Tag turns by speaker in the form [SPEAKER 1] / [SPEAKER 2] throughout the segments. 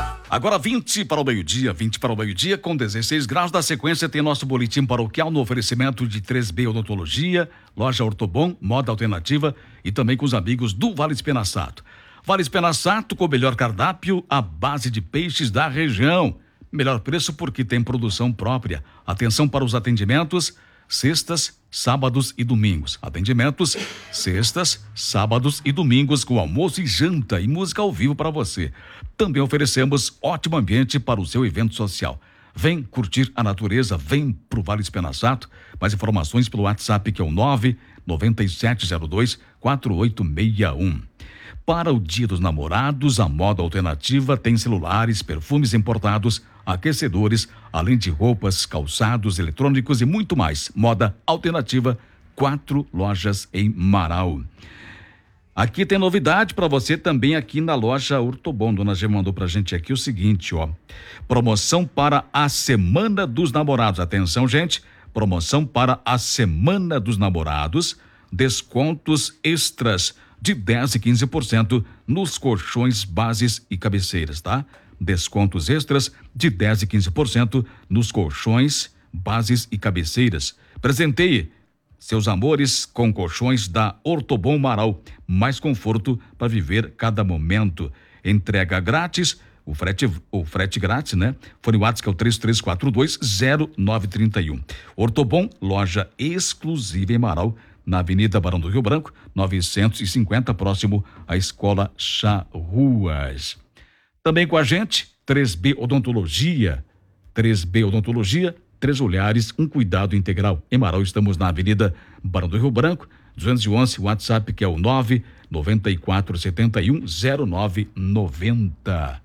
[SPEAKER 1] Agora 20 para o meio-dia, com 16 graus. Da sequência tem nosso boletim paroquial no oferecimento de 3B Odontologia, Loja Ortobon, Moda Alternativa e também com os amigos do Vale Espenaçato. Vale Espenaçato com o melhor cardápio à base de peixes da região. Melhor preço porque tem produção própria. Atenção para os atendimentos sextas, sábados e domingos. Atendimentos sextas, sábados e domingos com almoço e janta e música ao vivo para você. Também oferecemos ótimo ambiente para o seu evento social. Vem curtir a natureza, vem pro Vale Espenaçato. Mais informações pelo WhatsApp que é o 99702-4861. Para o Dia dos Namorados, a Moda Alternativa tem celulares, perfumes importados, aquecedores, além de roupas, calçados, eletrônicos e muito mais. Moda Alternativa, 4 lojas em Marau. Aqui tem novidade para você também aqui na loja Ortobon. Dona G mandou pra gente aqui o seguinte, ó. Promoção para a Semana dos Namorados. Atenção, gente. Promoção para a Semana dos Namorados. Descontos extras de 10% e 15% nos colchões, bases e cabeceiras, tá? Descontos extras de 10% e 15% nos colchões, bases e cabeceiras. Presenteie seus amores com colchões da Ortobon Marau. Mais conforto para viver cada momento. Entrega grátis, o frete grátis, né? Fone WhatsApp que é o 33420931. Ortobon, loja exclusiva em Marau, na Avenida Barão do Rio Branco, 950, próximo à Escola Charruas. Também com a gente, 3B Odontologia. 3B Odontologia, 3 olhares, um cuidado integral. Em Marau, estamos na Avenida Barão do Rio Branco, 211, WhatsApp que é o 994710990.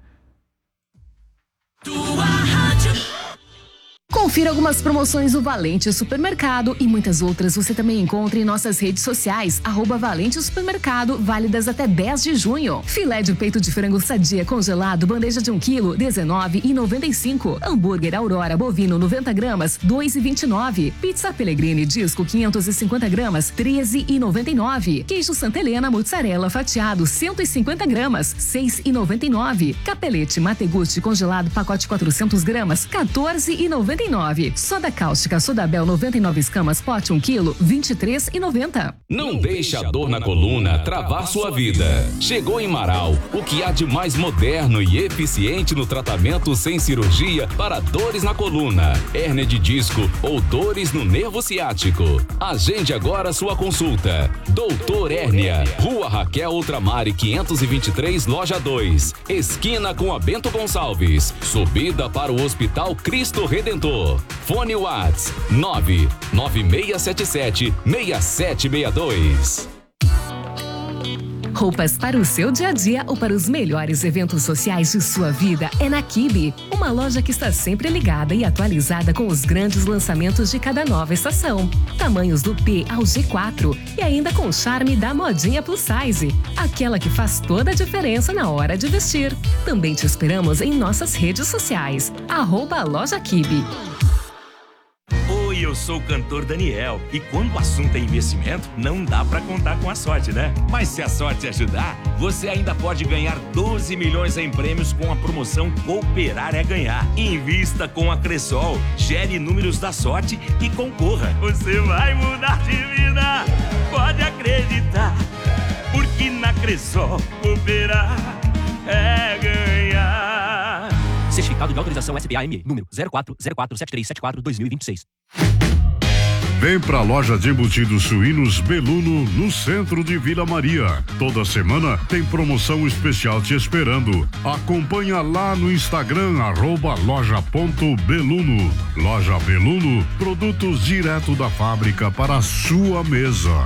[SPEAKER 2] Tua rádio. Confira algumas promoções do Valente Supermercado e muitas outras você também encontra em nossas redes sociais, @Valente Supermercado, válidas até 10 de junho. Filé de peito de frango sadia congelado, bandeja de 1 quilo, R$19,95. Hambúrguer Aurora bovino 90 gramas, R$2,29. Pizza Pellegrini disco 550 gramas, R$13,99. Queijo Santa Helena mozzarella fatiado 150 gramas, R$6,99. Capelete Mategusti congelado pacote 400 gramas, R$14,99. Soda cáustica Sodabel 99 escamas pote 1 quilo, R$23,90.
[SPEAKER 3] Não deixe a dor na coluna travar sua vida. Chegou em Marau o que há de mais moderno e eficiente no tratamento sem cirurgia para dores na coluna, hérnia de disco ou dores no nervo ciático. Agende agora sua consulta. Doutor Hérnia, Rua Raquel Ultramare 523, Loja 2, esquina com a Bento Gonçalves, subida para o Hospital Cristo Redentor. Fone Whats 99677-6762.
[SPEAKER 2] Roupas para o seu dia a dia ou para os melhores eventos sociais de sua vida é na Kibe, uma loja que está sempre ligada e atualizada com os grandes lançamentos de cada nova estação. Tamanhos do P ao G4 e ainda com o charme da modinha plus size, aquela que faz toda a diferença na hora de vestir. Também te esperamos em nossas redes sociais, @Loja Kibe.
[SPEAKER 4] Oi, eu sou o cantor Daniel e quando o assunto é investimento, não dá pra contar com a sorte, né? Mas se a sorte ajudar, você ainda pode ganhar 12 milhões em prêmios com a promoção Cooperar é Ganhar. Invista com a Cressol, gere números da sorte e concorra. Você vai mudar de vida, pode acreditar, porque na Cressol cooperar é ganhar.
[SPEAKER 5] Certificado de autorização SPA-ME, número 04047374-2026.
[SPEAKER 6] Vem pra loja de embutidos suínos Beluno, no centro de Vila Maria. Toda semana tem promoção especial te esperando. Acompanha lá no Instagram, @loja.beluno. Loja Beluno, produtos direto da fábrica para a sua mesa.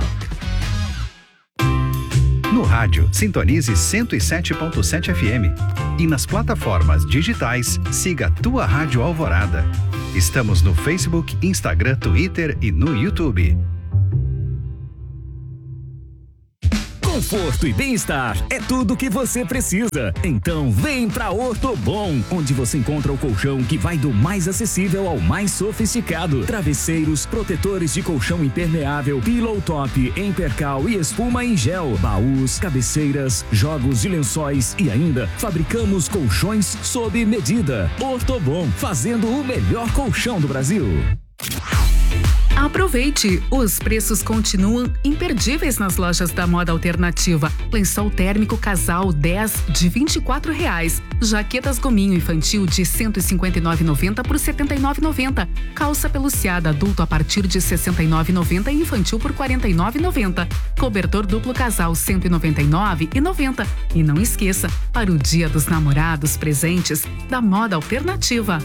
[SPEAKER 7] No rádio, sintonize 107.7 FM. E nas plataformas digitais, siga Tua Rádio Alvorada. Estamos no Facebook, Instagram, Twitter e no YouTube.
[SPEAKER 8] Conforto e bem-estar é tudo o que você precisa. Então vem pra Ortobon, onde você encontra o colchão que vai do mais acessível ao mais sofisticado. Travesseiros, protetores de colchão impermeável, pillow top em percal e espuma em gel, baús, cabeceiras, jogos de lençóis e ainda fabricamos colchões sob medida. Ortobon, fazendo o melhor colchão do Brasil.
[SPEAKER 9] Aproveite! Os preços continuam imperdíveis nas lojas da Moda Alternativa. Lençol térmico casal 10 de R$ 24,00. Jaquetas gominho infantil de R$ 159,90 por R$ 79,90. Calça peluciada adulto a partir de R$ 69,90 e infantil por R$ 49,90. Cobertor duplo casal R$ 199,90. E não esqueça, para o Dia dos Namorados, presentes da Moda Alternativa.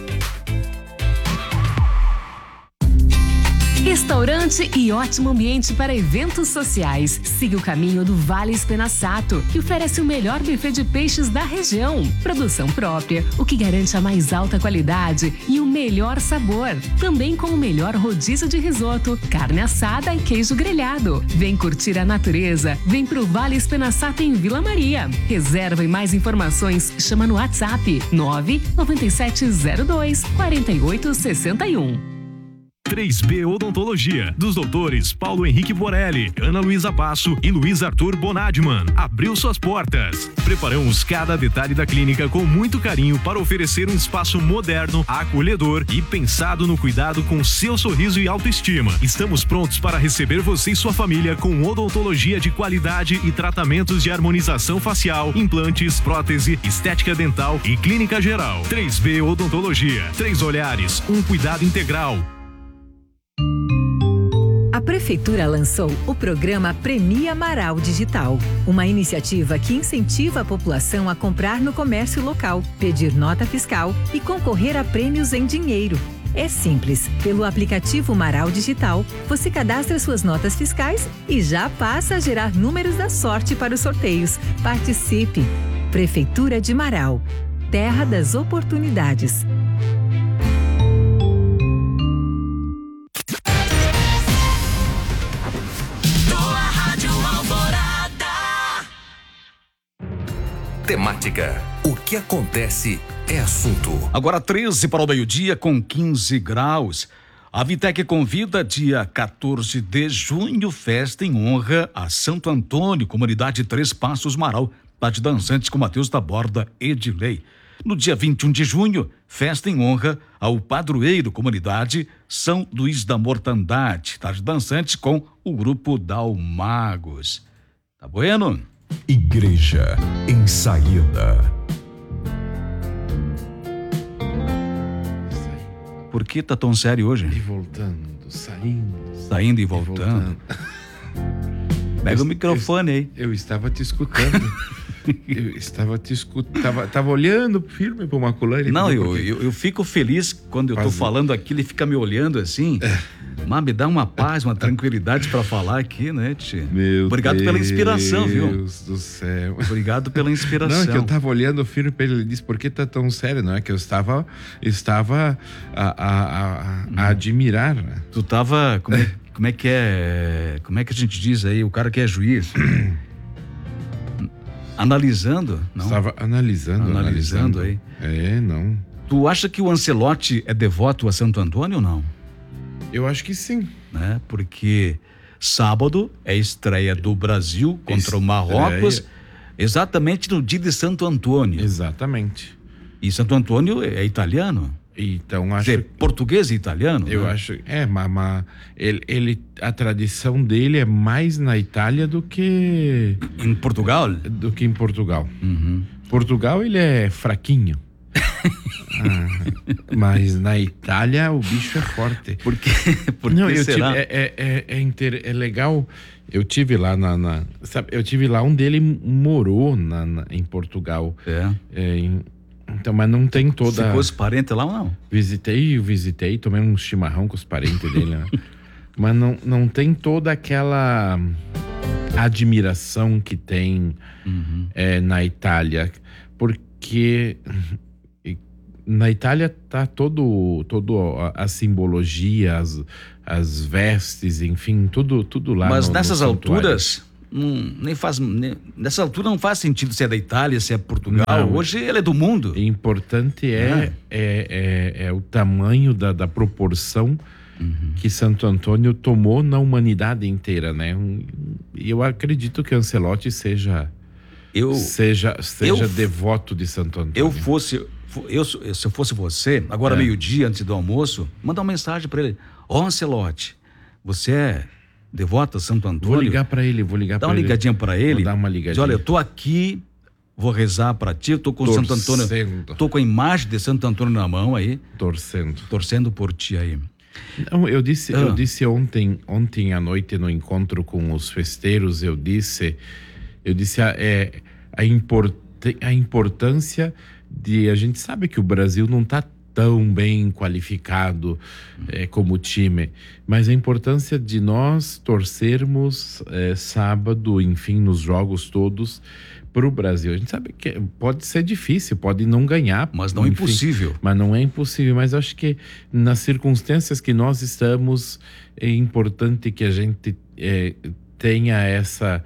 [SPEAKER 2] Restaurante e ótimo ambiente para eventos sociais. Siga o caminho do Vale Espenaçato, que oferece o melhor buffet de peixes da região. Produção própria, o que garante a mais alta qualidade e o melhor sabor. Também com o melhor rodízio de risoto, carne assada e queijo grelhado. Vem curtir a natureza. Vem pro Vale Espenaçato em Vila Maria. Reserva e mais informações, chama no WhatsApp 99702 4861.
[SPEAKER 10] 3B Odontologia, dos doutores Paulo Henrique Borelli, Ana Luísa Basso e Luiz Arthur Bonadman, abriu suas portas. Preparamos cada detalhe da clínica com muito carinho para oferecer um espaço moderno, acolhedor e pensado no cuidado com seu sorriso e autoestima. Estamos prontos para receber você e sua família com odontologia de qualidade e tratamentos de harmonização facial, implantes, prótese, estética dental e clínica geral. 3B Odontologia, 3 olhares, um cuidado integral.
[SPEAKER 11] A Prefeitura lançou o programa Premia Amaral Digital, uma iniciativa que incentiva a população a comprar no comércio local, pedir nota fiscal e concorrer a prêmios em dinheiro. É simples. Pelo aplicativo Amaral Digital, você cadastra suas notas fiscais e já passa a gerar números da sorte para os sorteios. Participe! Prefeitura de Marau, terra das oportunidades.
[SPEAKER 3] Temática. O que acontece é assunto.
[SPEAKER 1] Agora 13 para o meio-dia com 15 graus. A Vitec convida dia 14 de junho, festa em honra a Santo Antônio, comunidade Três Passos Marau, tarde dançantes com Matheus da Borda Edilei. No dia 21 de junho, festa em honra ao padroeiro, comunidade São Luís da Mortandade, tarde dançantes com o grupo Dalmagos. Tá bueno?
[SPEAKER 12] Igreja em Saída.
[SPEAKER 1] Por que tá tão sério hoje?
[SPEAKER 13] E voltando, saindo.
[SPEAKER 1] Saindo e voltando. Pega o microfone aí.
[SPEAKER 13] Eu estava te escutando. Eu estava te escutando. Tava olhando firme pro Maculani.
[SPEAKER 1] Não, eu fico feliz quando eu tô falando aqui, ele fica me olhando assim. Mas me dá uma paz, uma tranquilidade para falar aqui, né, Tchê? Obrigado pela inspiração, viu?
[SPEAKER 13] Meu Deus do céu.
[SPEAKER 1] Obrigado pela inspiração.
[SPEAKER 13] Não, é que eu tava olhando firme para ele disse, por que tá tão sério? Não é que eu estava a admirar. Né?
[SPEAKER 1] Tu tava, como é que a gente diz aí, o cara que é juiz? Analisando, não?
[SPEAKER 13] Estava analisando
[SPEAKER 1] aí.
[SPEAKER 13] Não.
[SPEAKER 1] Tu acha que o Ancelotti é devoto a Santo Antônio ou não?
[SPEAKER 13] Eu acho que sim.
[SPEAKER 1] Né? Porque sábado é estreia do Brasil contra o Marrocos, exatamente no dia de Santo Antônio.
[SPEAKER 13] Exatamente.
[SPEAKER 1] E Santo Antônio é italiano?
[SPEAKER 13] Então acho.
[SPEAKER 1] Português e italiano?
[SPEAKER 13] Eu acho. Mas a tradição dele é mais na Itália do que.
[SPEAKER 1] Em Portugal?
[SPEAKER 13] Do que em Portugal.
[SPEAKER 1] Uhum.
[SPEAKER 13] Portugal ele é fraquinho. Mas na Itália o bicho é forte.
[SPEAKER 1] Por quê? Não, será?
[SPEAKER 13] É legal. Eu tive lá eu tive lá onde ele morou em Portugal. Então, mas não tem toda.
[SPEAKER 1] Ficou os parentes lá ou não?
[SPEAKER 13] Visitei, tomei um chimarrão com os parentes dele. Né? Mas não tem toda aquela admiração que tem na Itália, porque na Itália tá todo a simbologia, as vestes, enfim, tudo lá.
[SPEAKER 1] Mas nessas alturas, nessa altura não faz sentido se é da Itália, se é Portugal. Não, hoje ele é do mundo.
[SPEAKER 13] O importante é o tamanho da proporção que Santo Antônio tomou na humanidade inteira, né? E eu acredito que Ancelotti seja devoto de Santo Antônio.
[SPEAKER 1] Se eu fosse você, agora meio-dia, antes do almoço, mandar uma mensagem para ele. Ancelotti, você é devoto a Santo Antônio?
[SPEAKER 13] Vou ligar para ele,
[SPEAKER 1] Dá uma ligadinha para ele.
[SPEAKER 13] Vou dar uma ligadinha.
[SPEAKER 1] Diz, olha, eu tô aqui, vou rezar para ti, eu tô com Santo Antônio, tô com a imagem de Santo Antônio na mão aí. Torcendo por ti aí.
[SPEAKER 13] Não, eu disse ontem à noite no encontro com os festeiros, eu disse a importância de... A gente sabe que o Brasil não está tão bem qualificado como time, mas a importância de nós torcermos sábado, enfim, nos jogos todos para o Brasil. A gente sabe que pode ser difícil, pode não ganhar.
[SPEAKER 1] Mas não é impossível.
[SPEAKER 13] Mas não é impossível. Mas acho que nas circunstâncias que nós estamos, é importante que a gente tenha essa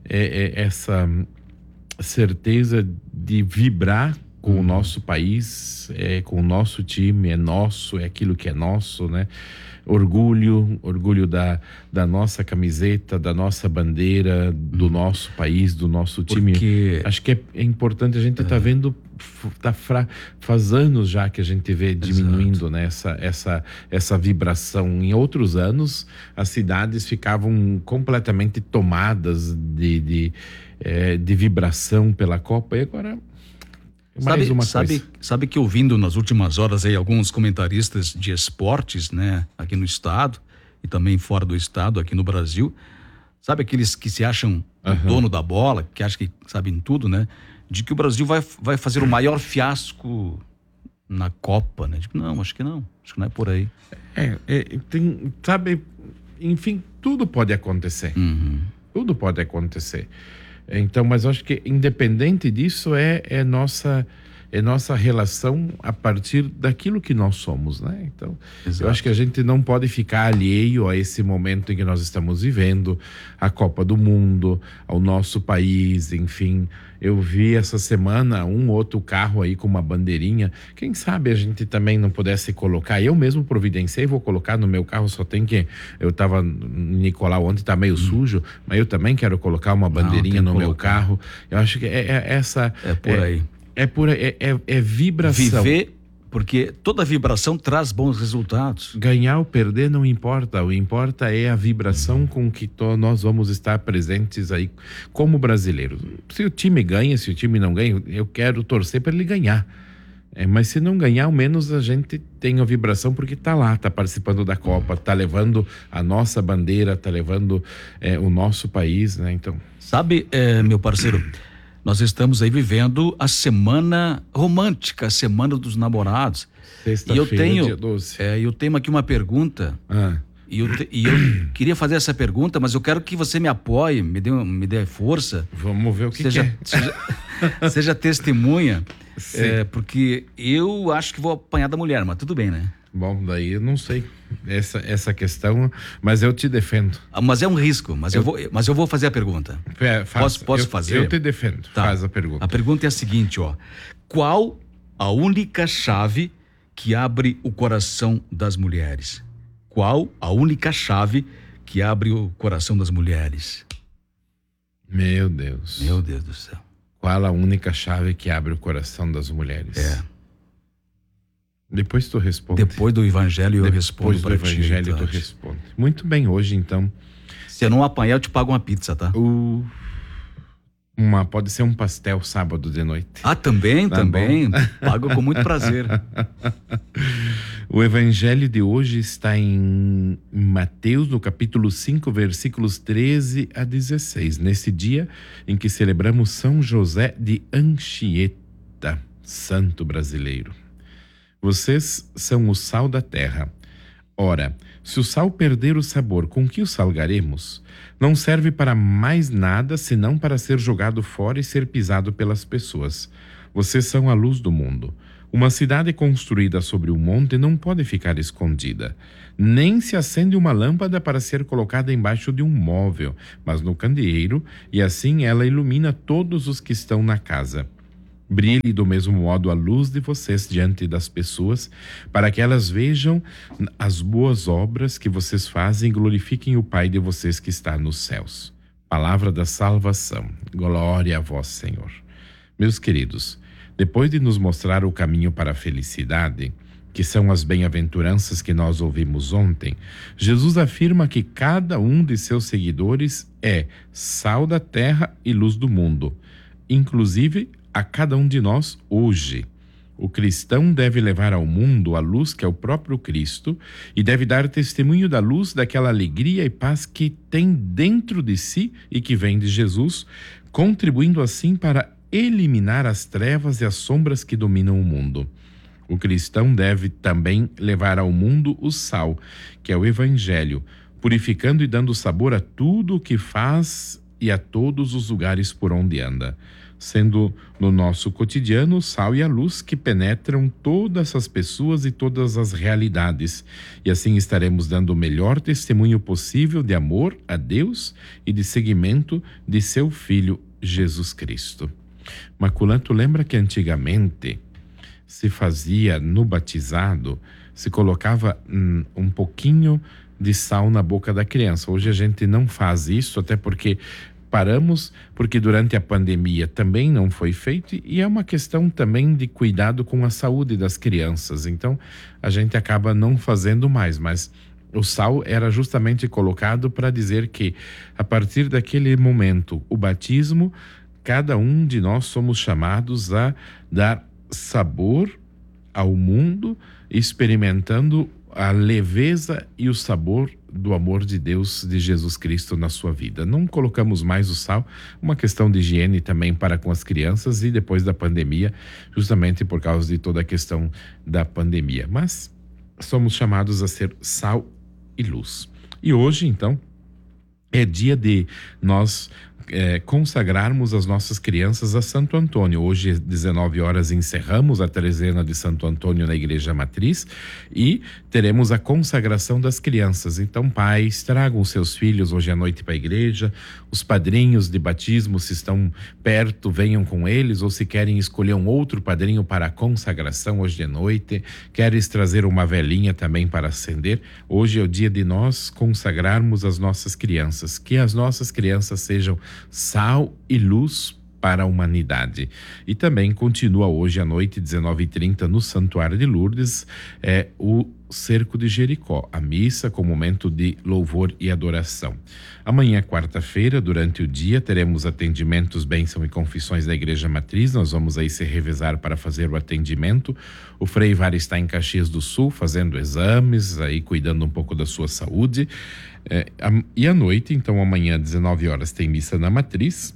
[SPEAKER 13] certeza de vibrar com o nosso país, com o nosso time, é nosso, é aquilo que é nosso, né? Orgulho da nossa camiseta, da nossa bandeira, do nosso país, do nosso time.
[SPEAKER 1] Porque...
[SPEAKER 13] Acho que é importante, a gente tá vendo, faz anos já que a gente vê diminuindo, né, essa vibração. Em outros anos, as cidades ficavam completamente tomadas de vibração pela Copa, e agora...
[SPEAKER 1] Sabe que ouvindo nas últimas horas aí alguns comentaristas de esportes, né, aqui no estado e também fora do estado, aqui no Brasil, sabe aqueles que se acham o dono da bola, que acham que sabem tudo, né, de que o Brasil vai fazer o maior fiasco na Copa, né? Tipo, não, acho que não é por aí.
[SPEAKER 13] Enfim, tudo pode acontecer. Tudo pode acontecer. Então, mas eu acho que independente disso é nossa relação a partir daquilo que nós somos, né? Então, eu acho que a gente não pode ficar alheio a esse momento em que nós estamos vivendo, a Copa do Mundo, ao nosso país, enfim. Eu vi essa semana um outro carro aí com uma bandeirinha. Quem sabe a gente também não pudesse colocar. Eu mesmo providenciei, vou colocar no meu carro, só tem que... Eu tava em Nicolau ontem, tá meio sujo, mas eu também quero colocar uma bandeirinha no meu carro. Eu acho que essa...
[SPEAKER 1] É por aí.
[SPEAKER 13] É vibração.
[SPEAKER 1] Viver, porque toda vibração traz bons resultados.
[SPEAKER 13] Ganhar ou perder não importa. O importa é a vibração com que nós vamos estar presentes aí como brasileiros. Se o time ganha, se o time não ganha, eu quero torcer para ele ganhar. Mas se não ganhar, ao menos a gente tem a vibração porque está lá, está participando da Copa, está levando a nossa bandeira, está levando o nosso país, né? Então...
[SPEAKER 1] Sabe, meu parceiro... Nós estamos aí vivendo a semana romântica, a semana dos namorados.
[SPEAKER 13] Sexta-feira, dia 12.
[SPEAKER 1] Eu tenho aqui uma pergunta. E eu queria fazer essa pergunta, mas eu quero que você me apoie, me dê força.
[SPEAKER 13] Vamos ver o que
[SPEAKER 1] seja testemunha. Porque eu acho que vou apanhar da mulher, mas tudo bem, né?
[SPEAKER 13] Bom, daí eu não sei essa questão, mas eu te defendo.
[SPEAKER 1] Mas é um risco, mas eu vou fazer a pergunta. Posso fazer?
[SPEAKER 13] Eu te defendo, tá. Faz a pergunta.
[SPEAKER 1] A pergunta é a seguinte, ó. Qual a única chave que abre o coração das mulheres? Qual a única chave que abre o coração das mulheres?
[SPEAKER 13] Meu Deus.
[SPEAKER 1] Meu Deus do céu.
[SPEAKER 13] Qual a única chave que abre o coração das mulheres? Depois tu responde.
[SPEAKER 1] Depois do evangelho eu respondo para ti.
[SPEAKER 13] Depois do evangelho tu responde. Muito bem, hoje então.
[SPEAKER 1] Se eu não apanhar, eu te pago uma pizza, tá?
[SPEAKER 13] Pode ser um pastel sábado de noite.
[SPEAKER 1] Também. Pago com muito prazer.
[SPEAKER 13] O evangelho de hoje está em Mateus, no capítulo 5, versículos 13 a 16. Nesse dia em que celebramos São José de Anchieta, santo brasileiro. Vocês são o sal da terra. Ora, se o sal perder o sabor, com que o salgaremos? Não serve para mais nada, senão para ser jogado fora e ser pisado pelas pessoas. Vocês são a luz do mundo. Uma cidade construída sobre um monte não pode ficar escondida, nem se acende uma lâmpada para ser colocada embaixo de um móvel, mas no candeeiro, e assim ela ilumina todos os que estão na casa. Brilhe do mesmo modo a luz de vocês diante das pessoas, para que elas vejam as boas obras que vocês fazem e glorifiquem o Pai de vocês que está nos céus. Palavra da salvação. Glória a vós, Senhor. Meus queridos, depois de nos mostrar o caminho para a felicidade, que são as bem-aventuranças que nós ouvimos ontem, Jesus afirma que cada um de seus seguidores é sal da terra e luz do mundo, inclusive a cada um de nós hoje. O cristão deve levar ao mundo a luz que é o próprio Cristo e deve dar testemunho da luz, daquela alegria e paz que tem dentro de si e que vem de Jesus, contribuindo assim para eliminar as trevas e as sombras que dominam o mundo. O cristão deve também levar ao mundo o sal, que é o Evangelho, purificando e dando sabor a tudo o que faz e a todos os lugares por onde anda, sendo no nosso cotidiano o sal e a luz que penetram todas as pessoas e todas as realidades, e assim estaremos dando o melhor testemunho possível de amor a Deus e de seguimento de seu Filho Jesus Cristo. Maculã, tu lembra que antigamente se fazia no batizado, se colocava um pouquinho de sal na boca da criança. Hoje a gente não faz isso, até porque paramos, porque durante a pandemia também não foi feito, e é uma questão também de cuidado com a saúde das crianças. Então a gente acaba não fazendo mais, mas o sal era justamente colocado para dizer que a partir daquele momento, o batismo, cada um de nós somos chamados a dar sabor ao mundo, experimentando a leveza e o sabor do amor de Deus, de Jesus Cristo na sua vida. Não colocamos mais o sal, uma questão de higiene também para com as crianças e depois da pandemia, justamente por causa de toda a questão da pandemia. Mas somos chamados a ser sal e luz. E hoje, então, é dia de nós consagrarmos as nossas crianças a Santo Antônio. Hoje, às 19 horas, encerramos a trezena de Santo Antônio na Igreja Matriz e teremos a consagração das crianças. Então, pais, tragam seus filhos hoje à noite para a igreja. Os padrinhos de batismo, se estão perto, venham com eles, ou se querem escolher um outro padrinho para a consagração hoje de noite, queres trazer uma velinha também para acender. Hoje é o dia de nós consagrarmos as nossas crianças, que as nossas crianças sejam sal e luz para a humanidade. E também continua hoje à noite, 19h30, no Santuário de Lourdes, o Cerco de Jericó, a missa com momento de louvor e adoração. Amanhã, quarta-feira, durante o dia, teremos atendimentos, bênção e confissões da Igreja Matriz. Nós vamos aí se revezar para fazer o atendimento. O Frei Var está em Caxias do Sul, fazendo exames, aí cuidando um pouco da sua saúde. E à noite, então amanhã, 19 horas, tem missa na Matriz.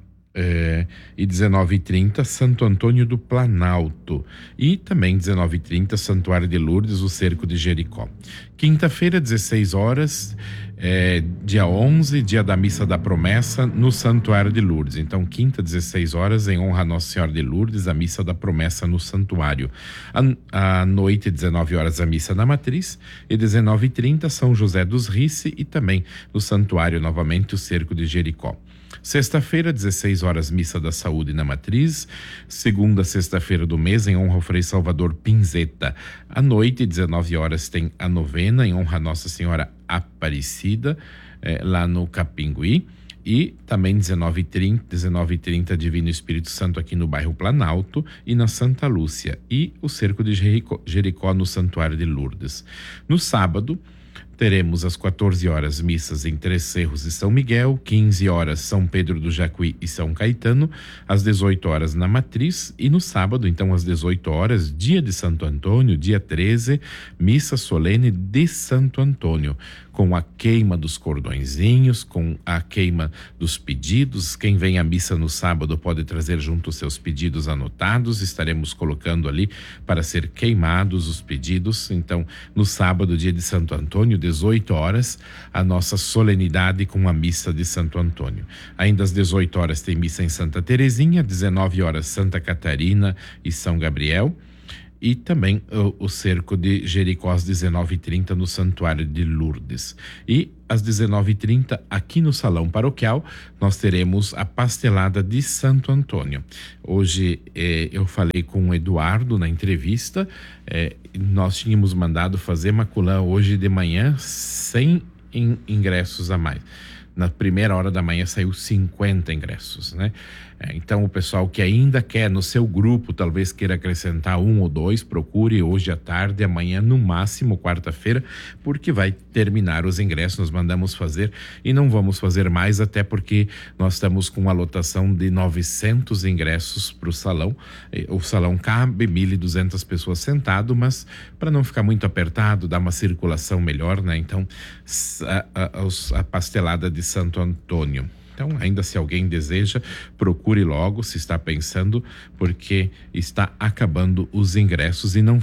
[SPEAKER 13] E 19h30, Santo Antônio do Planalto. E também 19h30, Santuário de Lourdes, o Cerco de Jericó. Quinta-feira, 16 horas, dia 11, dia da Missa da Promessa, no Santuário de Lourdes. Então, quinta, 16 horas, em honra a Nossa Senhora de Lourdes, a Missa da Promessa no Santuário. À noite, 19 horas, a Missa na Matriz. E 19h30, São José dos Rice, e também no Santuário, novamente, o Cerco de Jericó. Sexta-feira, 16 horas, Missa da Saúde na Matriz. Segunda sexta-feira do mês, em honra ao Frei Salvador Pinzeta. À noite, 19 horas, tem a novena em honra a Nossa Senhora Aparecida, lá no Capinguí. E também 19h30, Divino Espírito Santo aqui no bairro Planalto e na Santa Lúcia. E o Cerco de Jericó no Santuário de Lourdes. No sábado, teremos às 14 horas missas em Três Cerros e São Miguel, 15 horas São Pedro do Jacuí e São Caetano, às 18 horas na Matriz, e no sábado, então às 18 horas, dia de Santo Antônio, dia 13, missa solene de Santo Antônio, com a queima dos cordõezinhos, com a queima dos pedidos. Quem vem à missa no sábado pode trazer junto os seus pedidos anotados, estaremos colocando ali para ser queimados os pedidos. Então, no sábado, dia de Santo Antônio, 18 horas, a nossa solenidade com a missa de Santo Antônio. Ainda às 18 horas tem missa em Santa Terezinha, 19 horas Santa Catarina e São Gabriel. e também o cerco de Jericó às 19h30 no Santuário de Lourdes. E às 19h30, aqui no Salão Paroquial, nós teremos a pastelada de Santo Antônio. Hoje eu falei com o Eduardo na entrevista, nós tínhamos mandado fazer maculã hoje de manhã 100 ingressos a mais. Na primeira hora da manhã saiu 50 ingressos, né? Então o pessoal que ainda quer no seu grupo, talvez queira acrescentar 1 ou 2, procure hoje à tarde, amanhã no máximo quarta-feira, porque vai terminar os ingressos. Nós mandamos fazer e não vamos fazer mais, até porque nós estamos com uma lotação de 900 ingressos para o salão. O salão cabe 1.200 pessoas sentado, mas para não ficar muito apertado, dar uma circulação melhor, né? Então a pastelada de Santo Antônio. Então, ainda se alguém deseja, procure logo, se está pensando, porque está acabando os ingressos e não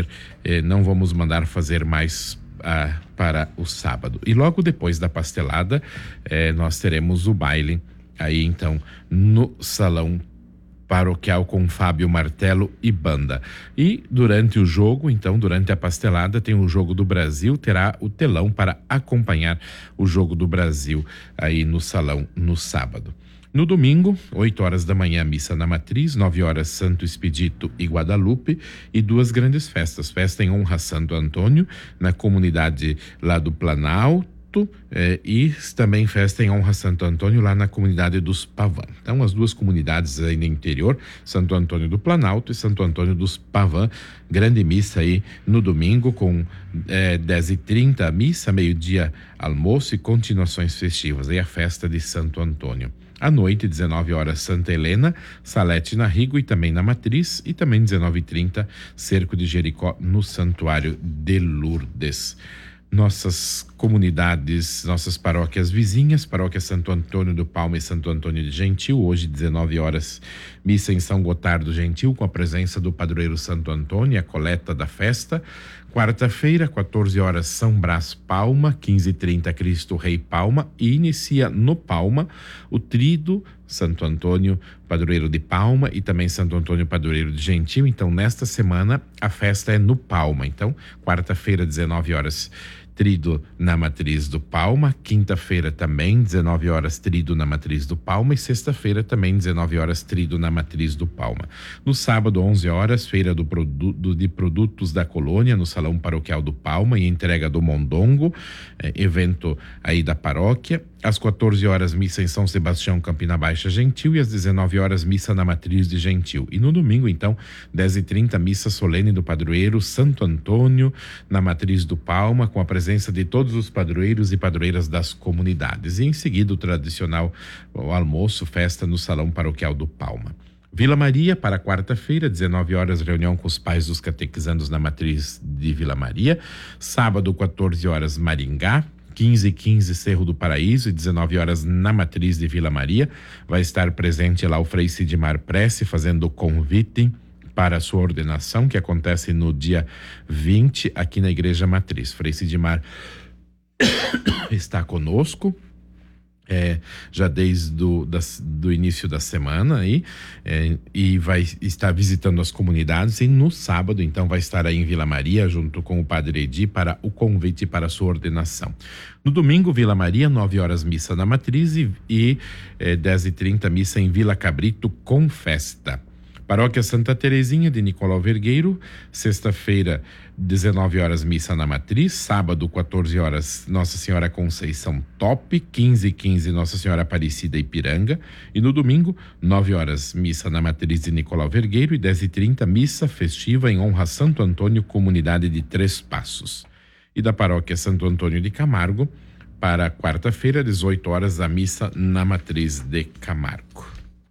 [SPEAKER 13] vamos mandar fazer mais para o sábado. E logo depois da pastelada, nós teremos o baile aí, então, no Salão Paroquial com Fábio Martelo e banda. E durante o jogo, então, durante a pastelada, tem o Jogo do Brasil, terá o telão para acompanhar o Jogo do Brasil aí no salão no sábado. No domingo, 8 horas da manhã, missa na Matriz, 9 horas Santo Expedito e Guadalupe, e 2 grandes festas. Festa em honra a Santo Antônio, na comunidade lá do Planalto, e também festa em honra a Santo Antônio lá na comunidade dos Pavã. Então, as 2 comunidades aí no interior, Santo Antônio do Planalto e Santo Antônio dos Pavã. Grande missa aí no domingo com 10h30 a missa, meio-dia almoço e continuações festivas. Aí a festa de Santo Antônio. À noite, 19 horas, Santa Helena, Salete na Rigo e também na Matriz, e também 19h30, Cerco de Jericó no Santuário de Lourdes. Nossas comunidades, nossas paróquias vizinhas, paróquia Santo Antônio do Palma e Santo Antônio de Gentil, hoje 19 horas, missa em São Gotardo Gentil, com a presença do padroeiro Santo Antônio, a coleta da festa. Quarta-feira, 14 horas, São Brás Palma, 15h30, Cristo Rei Palma, e inicia no Palma o tríduo Santo Antônio, padroeiro de Palma, e também Santo Antônio, padroeiro de Gentil. Então, nesta semana, a festa é no Palma. Então, quarta-feira, 19 horas, tríduo na Matriz do Palma. Quinta-feira também, 19 horas, tríduo na Matriz do Palma. E sexta-feira também, 19 horas, tríduo na Matriz do Palma. No sábado, 11 horas, feira de produtos da colônia, no Salão Paroquial do Palma, e entrega do Mondongo, evento aí da paróquia. Às 14 horas, missa em São Sebastião, Campina Baixa, Gentil, e às 19 horas, missa na Matriz de Gentil. E no domingo, então, 10h30, missa solene do padroeiro Santo Antônio, na Matriz do Palma, com a presença de todos os padroeiros e padroeiras das comunidades. E em seguida, o tradicional almoço, festa no Salão Paroquial do Palma. Vila Maria, para quarta-feira, 19 horas, reunião com os pais dos catequizandos na Matriz de Vila Maria. Sábado, 14 horas, Maringá. 15h15, Cerro do Paraíso, e 19 horas na Matriz de Vila Maria. Vai estar presente lá o Frei Sidmar Prece, fazendo o convite para a sua ordenação, que acontece no dia 20, aqui na Igreja Matriz. Frei Sidmar está conosco, já desde do início da semana aí, e vai estar visitando as comunidades, e no sábado, então, vai estar aí em Vila Maria, junto com o Padre Edi, para o convite para a sua ordenação. No domingo, Vila Maria, 9 horas, missa na Matriz, e 10h30, missa em Vila Cabrito, com festa. Paróquia Santa Terezinha de Nicolau Vergueiro, sexta-feira, 19 horas, missa na Matriz. Sábado, 14 horas, Nossa Senhora Conceição Top. 15h15, Nossa Senhora Aparecida Ipiranga. E no domingo, 9 horas, missa na Matriz de Nicolau Vergueiro, e 10h30, missa festiva em honra a Santo Antônio, comunidade de Três Passos. E da Paróquia Santo Antônio de Camargo, para quarta-feira, 18 horas, a missa na Matriz de Camargo.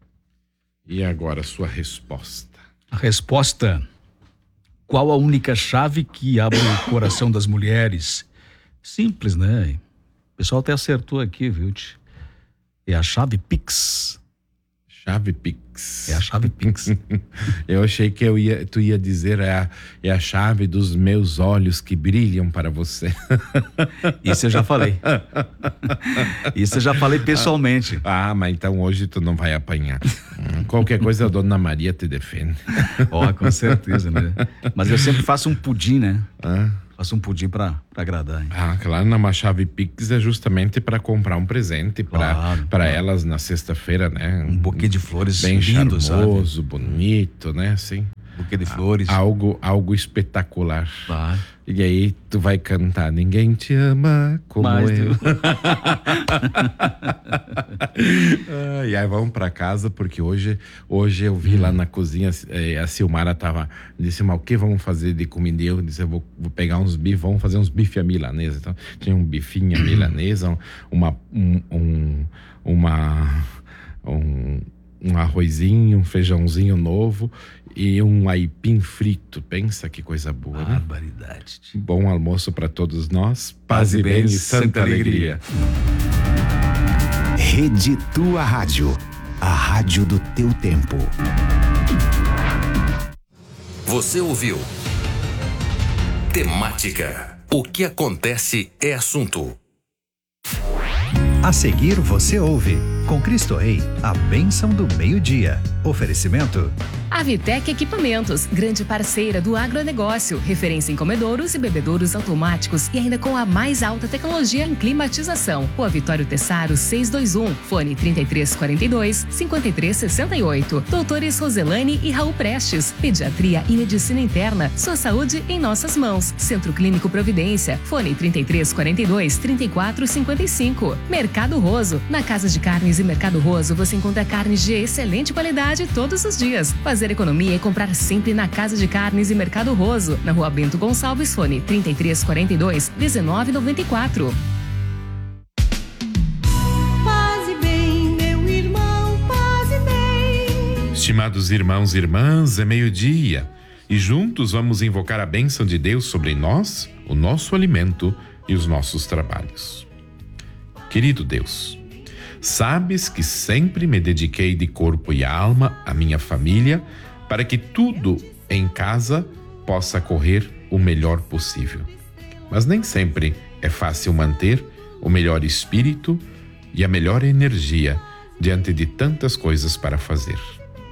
[SPEAKER 13] E agora a sua resposta.
[SPEAKER 1] A resposta: qual a única chave que abre o coração das mulheres? Simples, né? O pessoal até acertou aqui, viu? É a chave Pix.
[SPEAKER 13] Chave Pix.
[SPEAKER 1] É a chave Pix.
[SPEAKER 13] Eu achei que tu ia dizer é a chave dos meus olhos que brilham para você.
[SPEAKER 1] Isso eu já falei. Isso eu já falei pessoalmente.
[SPEAKER 13] Ah, mas então hoje tu não vai apanhar. Qualquer coisa a Dona Maria te defende.
[SPEAKER 1] Ó, com certeza, né? Mas eu sempre faço um pudim, né? Faço um pudim pra agradar. Hein?
[SPEAKER 13] Ah, claro, na chave Pix é justamente para comprar um presente para elas na sexta-feira, né?
[SPEAKER 1] Um buquê de flores
[SPEAKER 13] bem
[SPEAKER 1] lindo,
[SPEAKER 13] charmoso,
[SPEAKER 1] sabe?
[SPEAKER 13] Bonito, né? Assim.
[SPEAKER 1] Buquê de flores.
[SPEAKER 13] Algo espetacular.
[SPEAKER 1] Claro.
[SPEAKER 13] E aí tu vai cantar Ninguém Te Ama Como Eu. E aí vamos pra casa, porque hoje eu vi lá na cozinha, a Silmara disse, mas o que vamos fazer de comida? Eu disse, eu vou pegar uns bifes, vamos fazer uns bife à milanesa. Então tinha um bifinho à milanesa, um arrozinho, um feijãozinho novo e um aipim frito. Pensa que coisa boa, né?
[SPEAKER 1] Barbaridade.
[SPEAKER 13] Bom almoço para todos nós. Paz e bem e santa alegria.
[SPEAKER 14] Rede Tua Rádio, a rádio do teu tempo.
[SPEAKER 15] Você ouviu? Temática. O que acontece é assunto.
[SPEAKER 7] A seguir você ouve, com Cristo Rei, a bênção do meio-dia. Oferecimento.
[SPEAKER 2] A Vitec Equipamentos, grande parceira do agronegócio, referência em comedouros e bebedouros automáticos e ainda com a mais alta tecnologia em climatização. Rua Vitório Tessaro 621, fone 3342-5368. Doutores Roselane e Raul Prestes, pediatria e medicina interna, sua saúde em nossas mãos. Centro Clínico Providência, fone 3342-3455. Mercado Roso, na Casa de Carnes e Mercado Roso você encontra carnes de excelente qualidade todos os dias. Fazer economia e comprar sempre na Casa de Carnes e Mercado Roso, na Rua Bento Gonçalves, fone 3342-1994.
[SPEAKER 16] Paz e bem, meu irmão, paz e bem.
[SPEAKER 13] Estimados irmãos e irmãs, é meio-dia e juntos vamos invocar a bênção de Deus sobre nós, o nosso alimento e os nossos trabalhos. Querido Deus, sabes que sempre me dediquei de corpo e alma à minha família para que tudo em casa possa correr o melhor possível. Mas nem sempre é fácil manter o melhor espírito e a melhor energia diante de tantas coisas para fazer.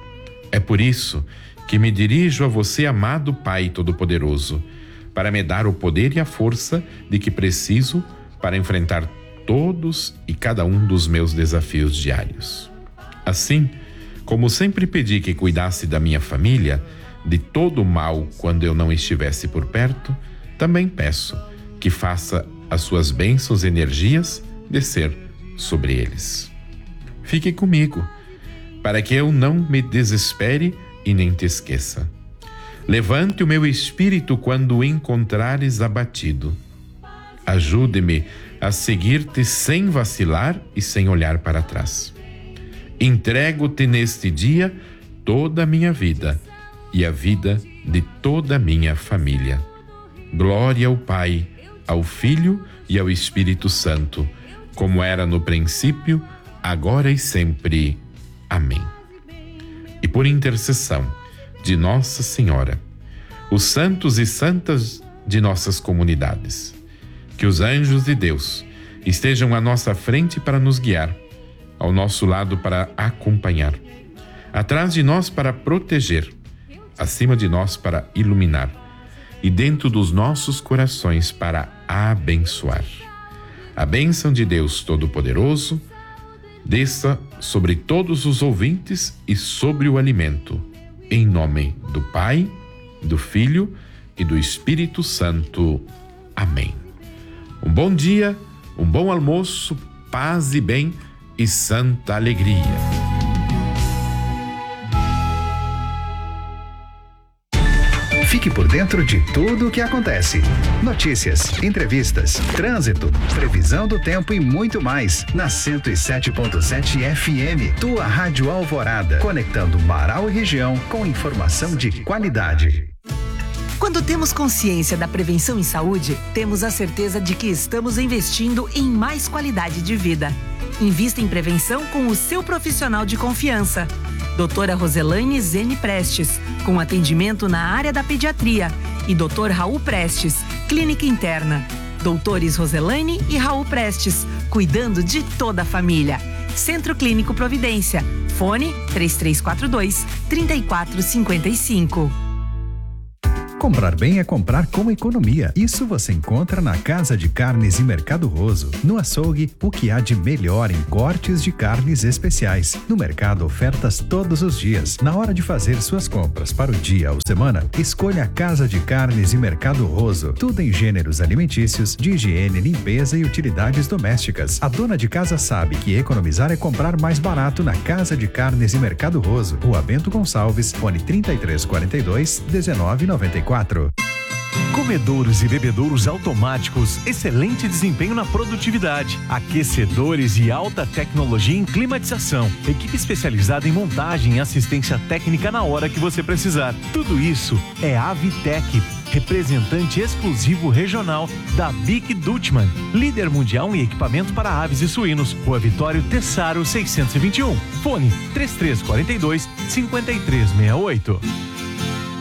[SPEAKER 13] É por isso que me dirijo a você, amado Pai Todo-Poderoso, para me dar o poder e a força de que preciso para enfrentar todos e cada um dos meus desafios diários. Assim, como sempre pedi que cuidasse da minha família, de todo o mal quando eu não estivesse por perto, também peço que faça as suas bênçãos e energias descer sobre eles. Fique comigo, para que eu não me desespere e nem te esqueça. Levante o meu espírito quando o encontrares abatido. Ajude-me a seguir-te sem vacilar e sem olhar para trás. Entrego-te neste dia toda a minha vida e a vida de toda a minha família. Glória ao Pai, ao Filho e ao Espírito Santo, como era no princípio, agora e sempre. Amém. E por intercessão de Nossa Senhora, os santos e santas de nossas comunidades, que os anjos de Deus estejam à nossa frente para nos guiar, ao nosso lado para acompanhar, atrás de nós para proteger, acima de nós para iluminar e dentro dos nossos corações para abençoar. A bênção de Deus Todo-Poderoso desça sobre todos os ouvintes e sobre o alimento, em nome do Pai, do Filho e do Espírito Santo. Amém. Um bom dia, um bom almoço, paz e bem e santa alegria.
[SPEAKER 7] Fique por dentro de tudo o que acontece. Notícias, entrevistas, trânsito, previsão do tempo e muito mais. Na 107.7 FM, tua Rádio Alvorada. Conectando Marau e região com informação de qualidade.
[SPEAKER 17] Quando temos consciência da prevenção em saúde, temos a certeza de que estamos investindo em mais qualidade de vida. Invista em prevenção com o seu profissional de confiança. Doutora Roselaine Zene Prestes, com atendimento na área da pediatria, e Dr. Raul Prestes, clínica interna. Doutores Roselaine e Raul Prestes, cuidando de toda a família. Centro Clínico Providência. Fone 3342-3455.
[SPEAKER 7] Comprar bem é comprar com economia. Isso você encontra na Casa de Carnes e Mercado Roso. No açougue, o que há de melhor em cortes de carnes especiais. No mercado, ofertas todos os dias. Na hora de fazer suas compras para o dia ou semana, escolha a Casa de Carnes e Mercado Roso. Tudo em gêneros alimentícios, de higiene, limpeza e utilidades domésticas. A dona de casa sabe que economizar é comprar mais barato na Casa de Carnes e Mercado Roso. Rua Bento Gonçalves, fone 3342-1994.
[SPEAKER 10] Comedouros e bebedouros automáticos, excelente desempenho na produtividade. Aquecedores e alta tecnologia em climatização. Equipe especializada em montagem e assistência técnica na hora que você precisar. Tudo isso é Avitec, representante exclusivo regional da Bic Dutchman, líder mundial em equipamento para aves e suínos. Rua Vitório Tessaro 621. Fone 3342-5368.